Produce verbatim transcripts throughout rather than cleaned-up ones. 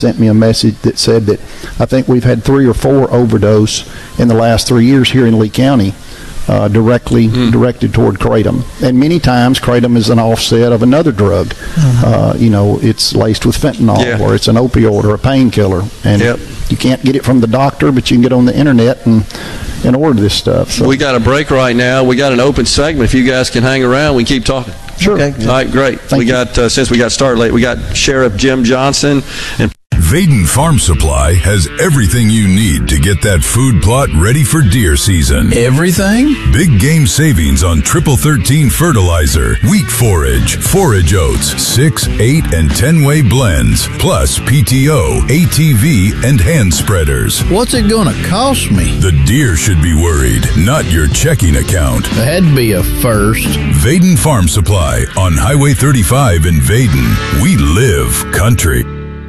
sent me a message that said that I think we've had three or four overdose in the last three years here in Lee County, uh, directly mm. directed toward kratom. And many times kratom is an offset of another drug. Mm-hmm. Uh, you know, it's laced with fentanyl, yeah. or it's an opioid or a painkiller. And yep. you can't get it from the doctor, but you can get on the internet and and order this stuff. So. We got a break right now. We got an open segment. If you guys can hang around, we can keep talking. Sure. Okay. All right, great. Thank we you. got uh, since we got started late, we got Sheriff Jim Johnson and Vaden Farm Supply has everything you need to get that food plot ready for deer season. Everything? Big game savings on triple thirteen fertilizer, wheat forage, forage oats, six, eight, and ten-way blends, plus P T O, A T V, and hand spreaders. What's it gonna cost me? The deer should be worried, not your checking account. That'd be a first. Vaden Farm Supply on Highway thirty-five in Vaden. We live country.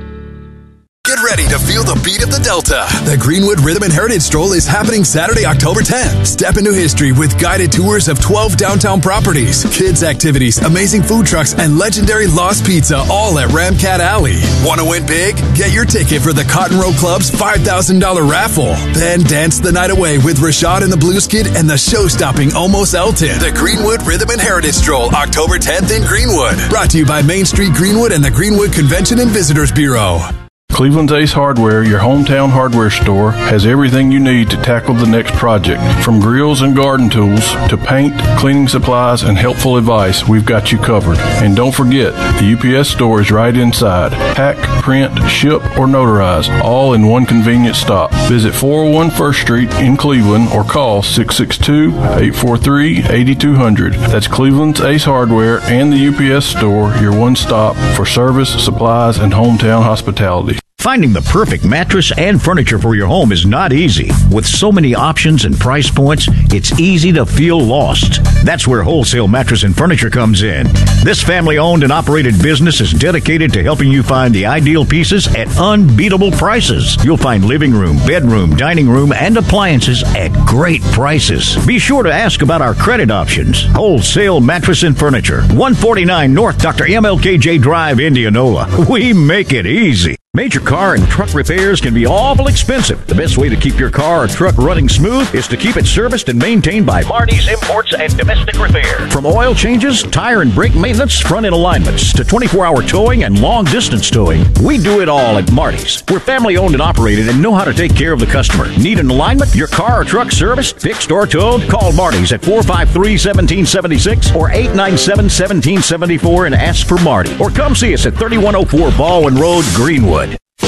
Get ready to feel the beat of the Delta. The Greenwood Rhythm and Heritage Stroll is happening Saturday, October tenth. Step into history with guided tours of twelve downtown properties, kids' activities, amazing food trucks, and legendary Lost Pizza, all at Ramcat Alley. Want to win big? Get your ticket for the Cotton Row Club's five thousand dollars raffle. Then dance the night away with Rashad and the Blues Kid and the show-stopping Almost Elton. The Greenwood Rhythm and Heritage Stroll, October tenth in Greenwood. Brought to you by Main Street Greenwood and the Greenwood Convention and Visitors Bureau. Cleveland's Ace Hardware, your hometown hardware store, has everything you need to tackle the next project. From grills and garden tools to paint, cleaning supplies, and helpful advice, we've got you covered. And don't forget, the U P S store is right inside. Pack, print, ship, or notarize, all in one convenient stop. Visit four oh one First Street in Cleveland or call six six two, eight four three, eight two zero zero. That's Cleveland's Ace Hardware and the U P S store, your one stop for service, supplies, and hometown hospitality. Finding the perfect mattress and furniture for your home is not easy. With so many options and price points, it's easy to feel lost. That's where Wholesale Mattress and Furniture comes in. This family-owned and operated business is dedicated to helping you find the ideal pieces at unbeatable prices. You'll find living room, bedroom, dining room, and appliances at great prices. Be sure to ask about our credit options. Wholesale Mattress and Furniture, one forty-nine North Doctor M L K J Drive, Indianola. We make it easy. Major car and truck repairs can be awful expensive. The best way to keep your car or truck running smooth is to keep it serviced and maintained by Marty's Imports and Domestic Repair. From oil changes, tire and brake maintenance, front-end alignments, to twenty-four hour towing and long-distance towing, we do it all at Marty's. We're family-owned and operated and know how to take care of the customer. Need an alignment? Your car or truck serviced, fixed, or towed? Call Marty's at four five three, one seven seven six or eight nine seven, one seven seven four and ask for Marty. Or come see us at thirty-one oh four Baldwin Road, Greenwood.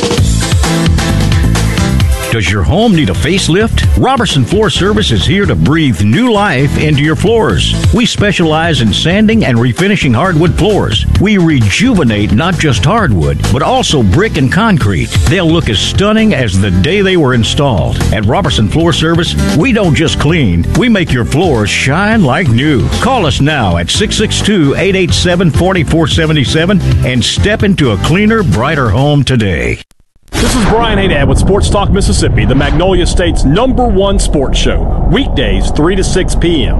Does your home need a facelift? Robertson Floor Service is here to breathe new life into your floors. We specialize in sanding and refinishing hardwood floors. We rejuvenate not just hardwood, but also brick and concrete. They'll look as stunning as the day they were installed. At Robertson Floor Service, we don't just clean, we make your floors shine like new. Call us now at six six two, eight eight seven, four four seven seven and step into a cleaner, brighter home today. This is Brian Haydad with Sports Talk Mississippi, the Magnolia State's number one sports show. Weekdays, three to six p.m.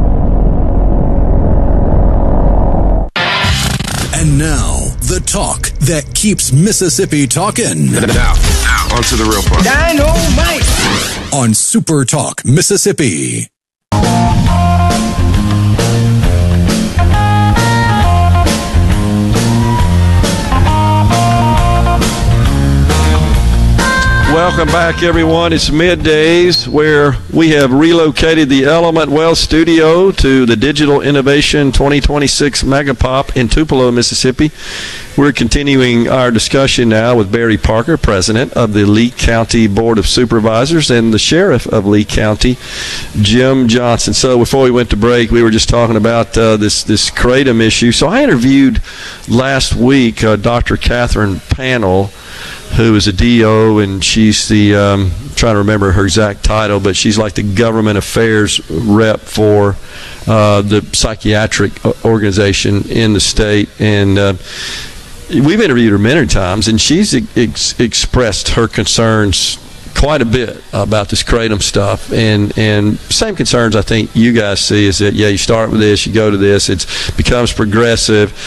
And now, the talk that keeps Mississippi talking. Now, now, on to the real part. Dynamite! On Super Talk Mississippi. Welcome back, everyone. It's middays where we have relocated the Element Wealth Studio to the Digital Innovation twenty twenty-six Megapop in Tupelo, Mississippi. We're continuing our discussion now with Barry Parker, president of the Lee County Board of Supervisors, and the sheriff of Lee County, Jim Johnson. So before we went to break, we were just talking about uh, this, this kratom issue. So I interviewed last week uh, Doctor Catherine Pannell, who is a D O, and she's the, um, I'm trying to remember her exact title, but she's like the government affairs rep for uh, the psychiatric organization in the state. And uh, we've interviewed her many times, and she's ex- expressed her concerns quite a bit about this kratom stuff, and and same concerns I think you guys see is that, yeah, you start with this, you go to this, it becomes progressive,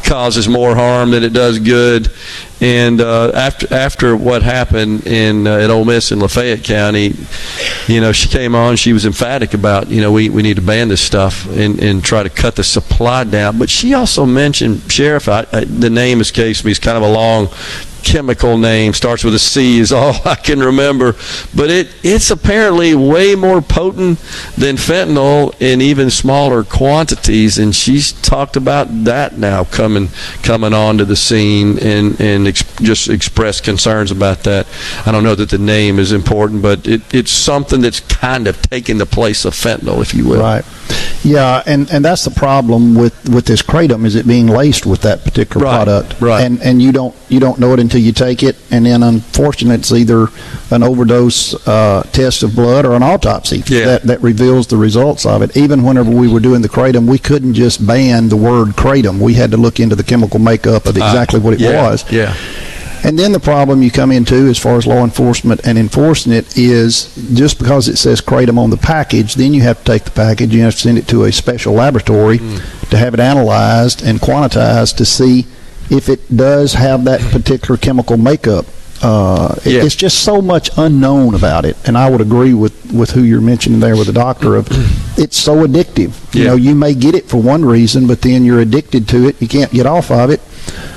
causes more harm than it does good. And uh, after after what happened in uh, at Ole Miss in Lafayette County, you know, she came on. She was emphatic about, you know, we, we need to ban this stuff and, and try to cut the supply down. But she also mentioned, Sheriff, I, I, the name escapes me. It's kind of a long chemical name, starts with a C is all I can remember, but it it's apparently way more potent than fentanyl in even smaller quantities, and she's talked about that now coming coming onto the scene and and ex- just expressed concerns about that. I don't know that the name is important, but it, it's something that's kind of taking the place of fentanyl, if you will. Right. Yeah, and, and that's the problem with, with this kratom, is it being laced with that particular right, product. Right. And and you don't you don't know it until you take it, and then unfortunately it's either an overdose uh, test of blood or an autopsy yeah. that, that reveals the results of it. Even whenever we were doing the kratom, we couldn't just ban the word kratom. We had to look into the chemical makeup of exactly uh, what it yeah, was. Yeah. And then the problem you come into as far as law enforcement and enforcing it is, just because it says kratom on the package, then you have to take the package, you have to send it to a special laboratory mm. to have it analyzed and quantized to see if it does have that particular chemical makeup. Uh, yeah. It's just so much unknown about it. And I would agree with, with who you're mentioning there with the doctor of it's so addictive. You yeah. know, you may get it for one reason, but then you're addicted to it. You can't get off of it.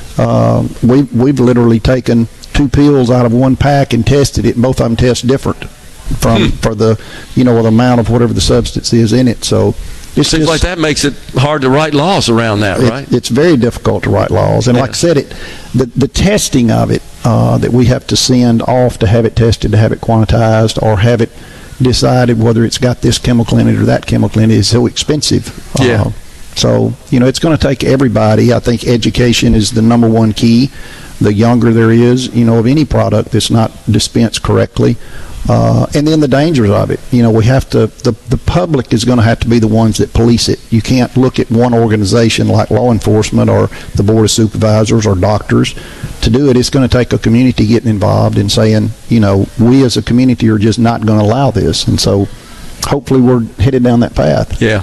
Uh, we, we've literally taken two pills out of one pack and tested it, and both of them test different from for the, you know, the amount of whatever the substance is in it. So it seems like that makes it hard to write laws around that, right? It, it's very difficult to write laws. And yeah. like I said, it the, the testing of it uh, that we have to send off to have it tested, to have it quantized, or have it decided whether it's got this chemical in it or that chemical in it is so expensive. Yeah. Uh, So, you know, it's going to take everybody. I think education is the number one key. The younger there is, you know, of any product that's not dispensed correctly. Uh, and then the dangers of it. You know, we have to, the, the public is going to have to be the ones that police it. You can't look at one organization like law enforcement or the Board of Supervisors or doctors to do it. It's going to take a community getting involved and saying, you know, we as a community are just not going to allow this. And so hopefully we're headed down that path. Yeah.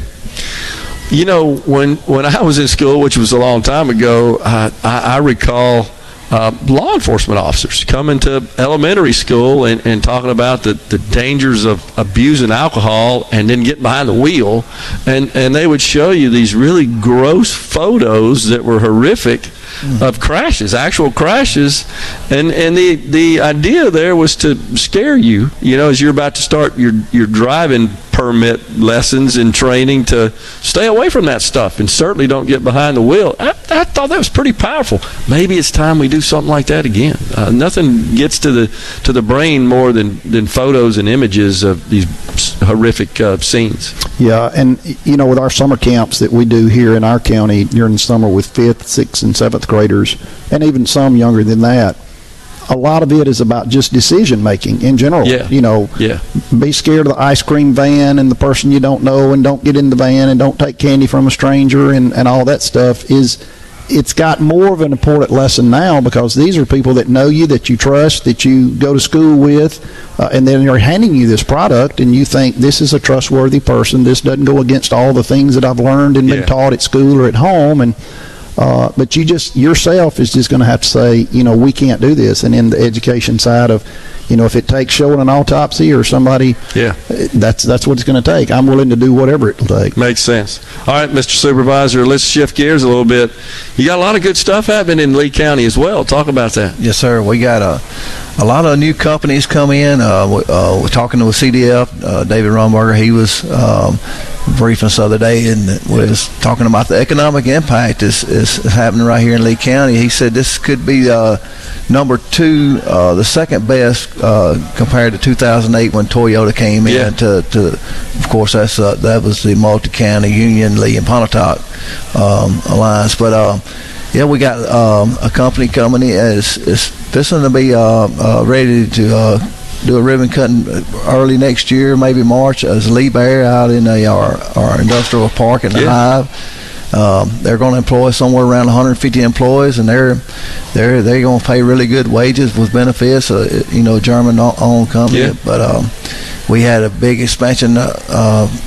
You know, when when I was in school, which was a long time ago, I, I, I recall uh, law enforcement officers coming to elementary school and, and talking about the, the dangers of abusing alcohol and then getting behind the wheel. And, and they would show you these really gross photos that were horrific mm. of crashes, actual crashes. And, and the, the idea there was to scare you, you know, as you're about to start your, your driving permit lessons and training, to stay away from that stuff and certainly don't get behind the wheel. I, I thought that was pretty powerful. Maybe it's time we do something like that again. Uh, nothing gets to the to the brain more than, than photos and images of these horrific uh, scenes. Yeah, and you know, with our summer camps that we do here in our county during the summer with fifth, sixth, and seventh graders, and even some younger than that, a lot of it is about just decision making in general. Yeah. You know, yeah. be scared of the ice cream van and the person you don't know, and don't get in the van, and don't take candy from a stranger, and, and all that stuff. Is it's got more of an important lesson now, because these are people that know you, that you trust, that you go to school with, uh, and then they're handing you this product, and you think this is a trustworthy person. This doesn't go against all the things that I've learned and yeah. been taught at school or at home, and Uh, but you just yourself is just going to have to say, you know, we can't do this. And in the education side of, you know, if it takes showing an autopsy or somebody, yeah, that's that's what it's going to take. I'm willing to do whatever it'll take. Makes sense. All right, Mister Supervisor, let's shift gears a little bit. You got a lot of good stuff happening in Lee County as well. Talk about that. Yes, sir. We got a a lot of new companies come in. Uh, we, uh, we're talking to a C D F, uh, David Rumberger. He was um, briefing us the other day and was talking about the economic impact is, is happening right here in Lee County. He said this could be uh, number two, uh, the second best uh, compared to two thousand eight when Toyota came yeah. in. To, to, of course, that's uh, that was the multi-county Union, Lee, and Pontotoc um, alliance. But uh, yeah, we got um, a company coming in. It's, it's fixing to be uh, uh, ready to uh, do a ribbon cutting early next year, maybe March, as Lee Bear out in the, our, our industrial park in the yeah. Hive. Um, they're going to employ somewhere around one hundred fifty employees, and they're they're they're going to pay really good wages with benefits. Uh, you know, German-owned company, yeah. but um, we had a big expansion uh, uh,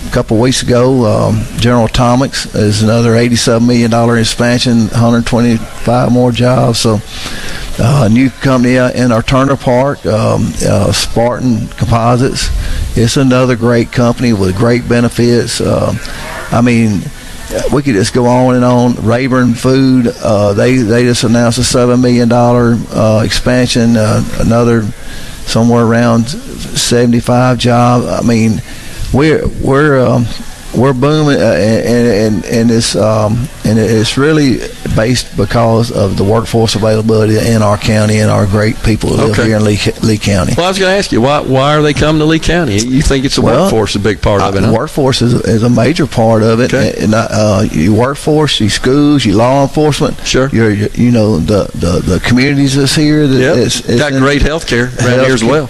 a couple of weeks ago, um, General Atomics is another eighty-seven million dollars expansion, one hundred twenty-five more jobs. So uh, a new company in our Turner Park, um, uh, Spartan Composites. It's another great company with great benefits. Uh, I mean, we could just go on and on. Rayburn Food, uh, they they just announced a seven million dollar uh, expansion. Uh, another somewhere around seventy-five jobs. I mean, we're we're um, we're booming, uh, and and and it's um, and it's really based because of the workforce availability in our county and our great people who live Okay. here in Lee, Lee County. Well, I was going to ask you, why why are they coming to Lee County? You think it's the Well, workforce a big part of it? Uh, Huh? the workforce is, is a major part of it. Okay. And, uh, your workforce, your schools, your law enforcement. Sure. Your, your you know the, the, the communities that's here. That Yep. it's, it's Got in- great health care around here as well.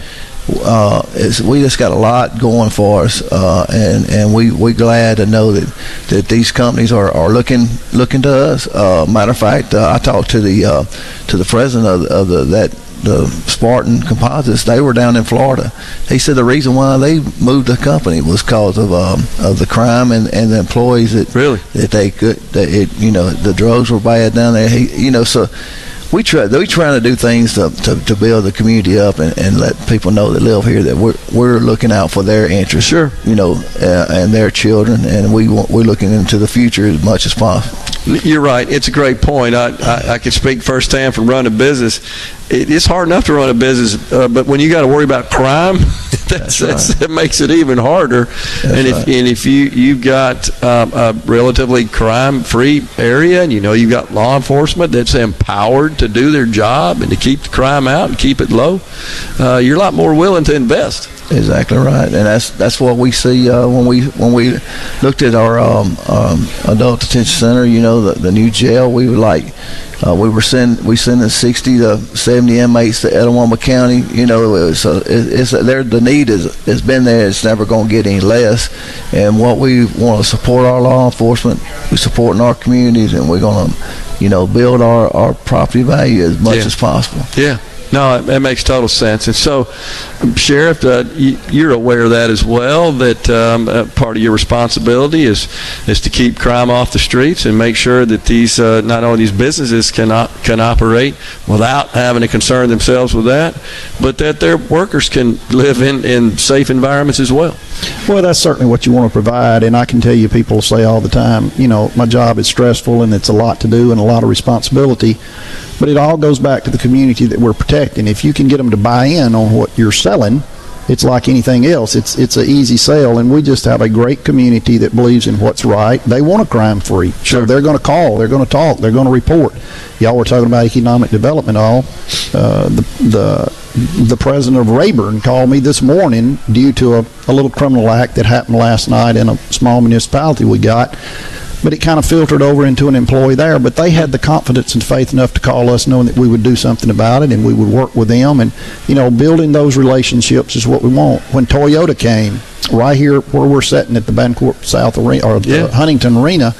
Uh, it's, we just got a lot going for us, uh, and and we we glad to know that, that these companies are, are looking looking to us. Uh, matter of fact, uh, I talked to the uh, to the president of, the, of the that the Spartan Composites. They were down in Florida. He said the reason why they moved the company was because of um, of the crime and, and the employees that really that they could that it you know the drugs were bad down there. He you know so. We try. We trying to do things to, to, to build the community up and, and let people know that live here that we're we're looking out for their interests. Sure. You know, uh, and their children, and we want, we're looking into the future as much as possible. You're right. It's a great point. I, I, I can speak firsthand from running a business. It, it's hard enough to run a business, uh, but when you got to worry about crime, that's, That's that's, right. that makes it even harder. That's and if right. and if you you've got um, a relatively crime-free area, and you know you've got law enforcement that's empowered to do their job and to keep the crime out and keep it low, uh, you're a lot more willing to invest. Exactly right, and that's that's what we see uh, when we when we looked at our um, um, adult detention center. You know, the, the new jail. We were like, uh, we were send we sending sixty to seventy inmates to Etowah County. You know, it was, uh, it, it's there. The need is has been there. It's never going to get any less. And what we want to support our law enforcement. We're supporting our communities, and we're going to, you know, build our, our property value as much Yeah. as possible. Yeah. No, it, it makes total sense. And so, Sheriff, uh, you, you're aware of that as well, that um, uh, part of your responsibility is is to keep crime off the streets and make sure that these uh, not only these businesses can, op- can operate without having to concern themselves with that, but that their workers can live in, in safe environments as well. Well, that's certainly what you want to provide, and I can tell you people say all the time, you know, my job is stressful and it's a lot to do and a lot of responsibility, but it all goes back to the community that we're protecting. If you can get them to buy in on what you're selling, it's like anything else. It's it's an easy sale, and we just have a great community that believes in what's right. They want a crime-free, Sure. so they're going to call, they're going to talk, they're going to report. Y'all were talking about economic development. All uh, the the the president of Rayburn called me this morning due to a, a little criminal act that happened last night in a small municipality we got. But it kind of filtered over into an employee there. But they had the confidence and faith enough to call us, knowing that we would do something about it and we would work with them. And, you know, building those relationships is what we want. When Toyota came, right here where we're sitting at the Bancorp South Arena, or the Yeah. Huntington Arena,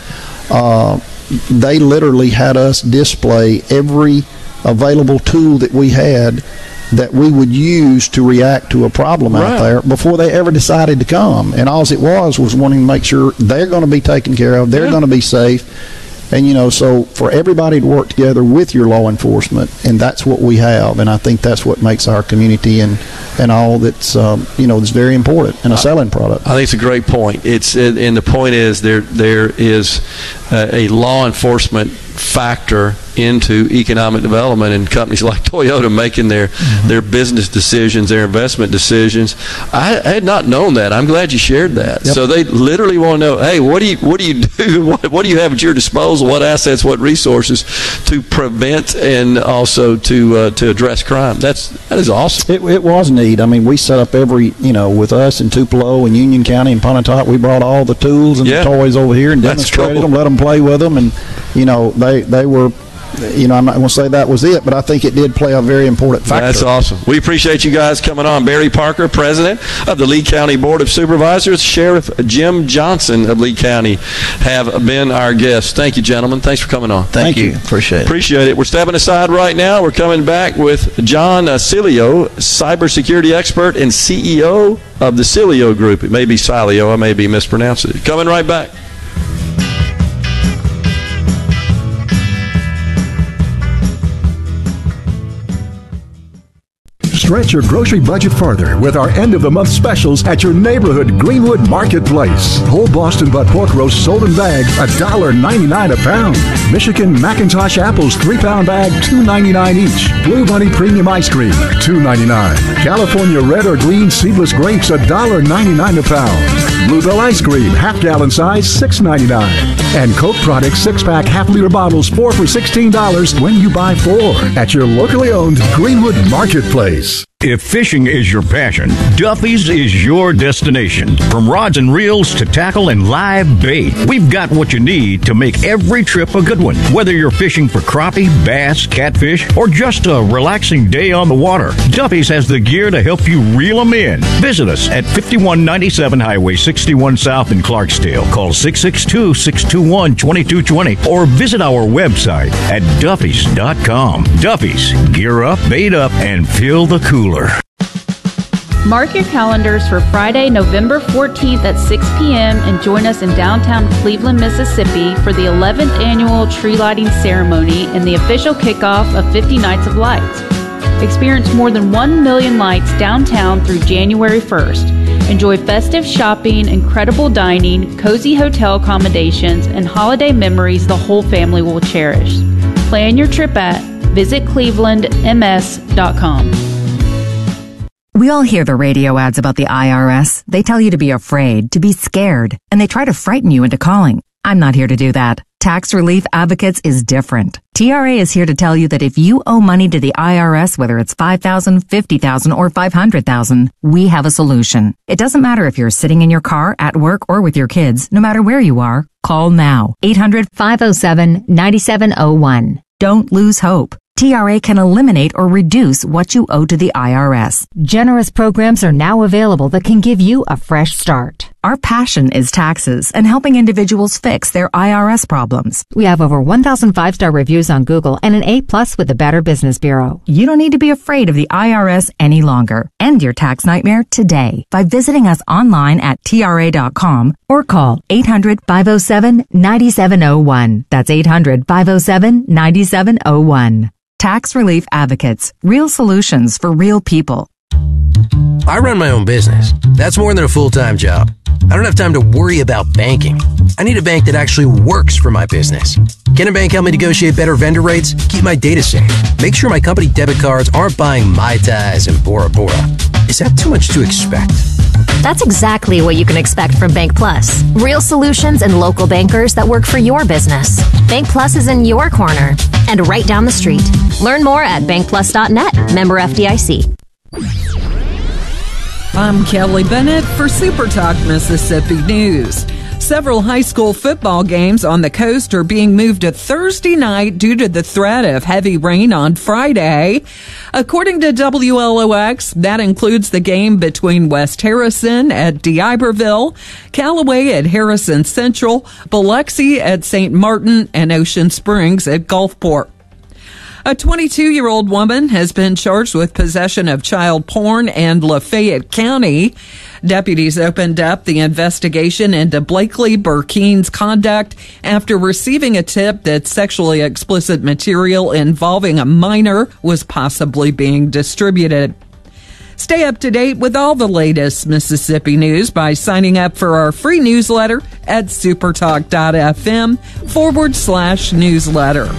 uh, they literally had us display every available tool that we had that we would use to react to a problem Right. out there before they ever decided to come. And all it was was wanting to make sure they're going to be taken care of, they're Yeah. going to be safe. And, you know, so for everybody to work together with your law enforcement, and that's what we have. And I think that's what makes our community and, and all that's, um, you know, that's very important in a selling product. I think it's a great point. It's and the point is there there is a, a law enforcement factor into economic development, and companies like Toyota making their mm-hmm. their business decisions, their investment decisions. I, I had not known that. I'm glad you shared that. Yep. So they literally want to know, hey, what do you what do you do? What, what do you have at your disposal? What assets? What resources to prevent and also to uh, to address crime? That's that is awesome. It, it was neat. I mean, we set up every, you know, with us in Tupelo and Union County and Pontotoc, we brought all the tools and Yeah. the toys over here and That's demonstrated cool. them, let them play with them, and you know, they they were. You know, I'm not going to say that was it, but I think it did play a very important factor. That's awesome. We appreciate you guys coming on. Barry Parker, President of the Lee County Board of Supervisors. Sheriff Jim Johnson of Lee County have been our guests. Thank you, gentlemen. Thanks for coming on. Thank, Thank you. you. Appreciate it. Appreciate it. We're stepping aside right now. We're coming back with John Cilio, cybersecurity expert and C E O of the Cilio Group. It may be Cilio. I may be mispronouncing it. Coming right back. Stretch your grocery budget further with our end-of-the-month specials at your neighborhood Greenwood Marketplace. Whole Boston butt pork roast sold in bag, one dollar ninety-nine a pound. Michigan Macintosh apples, three-pound bag, two ninety-nine each. Blue Bunny Premium Ice Cream, two ninety-nine. California Red or Green Seedless Grapes, one dollar ninety-nine a pound. Bluebell Ice Cream, half-gallon size, six ninety-nine. And Coke Products six-pack half-liter bottles, four for sixteen dollars when you buy four at your locally owned Greenwood Marketplace. If fishing is your passion, Duffy's is your destination. From rods and reels to tackle and live bait, we've got what you need to make every trip a good one. Whether you're fishing for crappie, bass, catfish, or just a relaxing day on the water, Duffy's has the gear to help you reel them in. Visit us at fifty-one ninety-seven Highway sixty-one South in Clarksdale. Call six six two, six two one, two two two zero or visit our website at duffys dot com. Duffy's, gear up, bait up, and fill the cooler. Mark your calendars for Friday, November fourteenth at six p.m. and join us in downtown Cleveland, Mississippi for the eleventh annual tree lighting ceremony and the official kickoff of fifty Nights of Lights. Experience more than one million lights downtown through January first. Enjoy festive shopping, incredible dining, cozy hotel accommodations, and holiday memories the whole family will cherish. Plan your trip at visit cleveland m s dot com. We all hear the radio ads about the I R S. They tell you to be afraid, to be scared, and they try to frighten you into calling. I'm not here to do that. Tax Relief Advocates is different. T R A is here to tell you that if you owe money to the I R S, whether it's five thousand dollars, fifty thousand dollars, or five hundred thousand dollars, we have a solution. It doesn't matter if you're sitting in your car, at work, or with your kids. No matter where you are, call now. eight hundred, five oh seven, nine seven oh one. Don't lose hope. T R A can eliminate or reduce what you owe to the I R S. Generous programs are now available that can give you a fresh start. Our passion is taxes and helping individuals fix their I R S problems. We have over one thousand five-star reviews on Google and an A plus with the Better Business Bureau. You don't need to be afraid of the I R S any longer. End your tax nightmare today by visiting us online at T R A dot com or call eight hundred, five oh seven, nine seven oh one. That's eight hundred, five oh seven, nine seven oh one. Tax Relief Advocates. Real solutions for real people. I run my own business. That's more than a full-time job. I don't have time to worry about banking. I need a bank that actually works for my business. Can a bank help me negotiate better vendor rates, keep my data safe, make sure my company debit cards aren't buying Mai Tais and Bora Bora? Is that too much to expect? That's exactly what you can expect from Bank Plus. Real solutions and local bankers that work for your business. Bank Plus is in your corner and right down the street. Learn more at bank plus dot net. Member F D I C. I'm Kelly Bennett for Super Talk Mississippi News. Several high school football games on the coast are being moved to Thursday night due to the threat of heavy rain on Friday. According to W L O X, that includes the game between West Harrison at D'Iberville, Callaway at Harrison Central, Biloxi at Saint Martin, and Ocean Springs at Gulfport. A twenty-two-year-old woman has been charged with possession of child porn in Lafayette County. Deputies opened up the investigation into Blakely Burkeen's conduct after receiving a tip that sexually explicit material involving a minor was possibly being distributed. Stay up to date with all the latest Mississippi news by signing up for our free newsletter at supertalk.fm forward slash newsletter.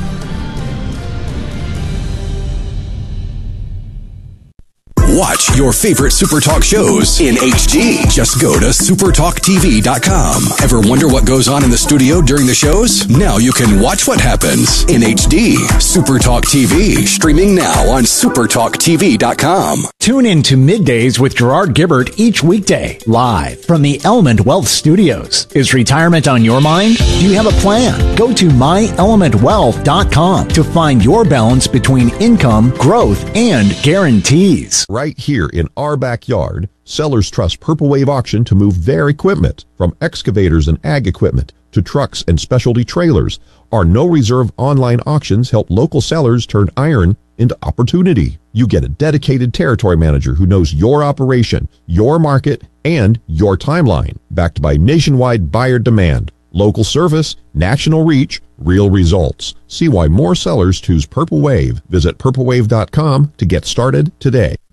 Watch your favorite SuperTalk shows in H D. Just go to super talk t v dot com. Ever wonder what goes on in the studio during the shows? Now you can watch what happens in H D. SuperTalk T V, streaming now on super talk t v dot com. Tune in to Middays with Gerard Gibbert each weekday, live from the Element Wealth Studios. Is retirement on your mind? Do you have a plan? Go to my element wealth dot com to find your balance between income, growth, and guarantees. Right here in our backyard, sellers trust Purple Wave Auction to move their equipment, from excavators and ag equipment to trucks and specialty trailers. Our no-reserve online auctions help local sellers turn iron into opportunity. You get a dedicated territory manager who knows your operation, your market, and your timeline, backed by nationwide buyer demand, local service, national reach, real results. See why more sellers choose Purple Wave. Visit purple wave dot com to get started today.